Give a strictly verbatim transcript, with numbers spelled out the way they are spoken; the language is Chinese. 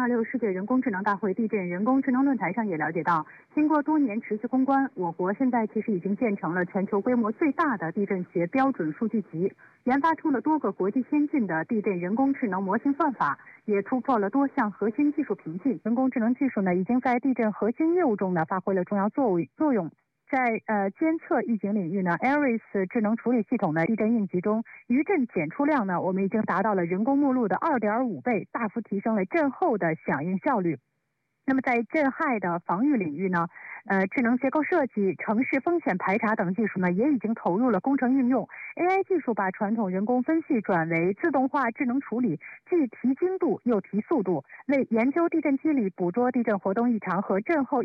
二六世界人工智能大会地震人工智能论坛上也了解到，经过多年持续攻关，我国现在其实已经建成了全球规模最大的地震学标准数据集，研发出了多个国际先进的地震人工智能模型算法，也突破了多项核心技术瓶颈。人工智能技术呢，已经在地震核心业务中呢发挥了重要作为作用。在呃监测预警领域呢 ，Ares 智能处理系统的地震应急中，余震检出量呢，我们已经达到了人工目录的 二点五倍，大幅提升了震后的响应效率。那么在震害的防御领域呢，呃，智能结构设计、城市风险排查等技术呢，也已经投入了工程应用。A I 技术把传统人工分析转为自动化智能处理，既提精度又提速度，为研究地震机理、捕捉地震活动异常和震后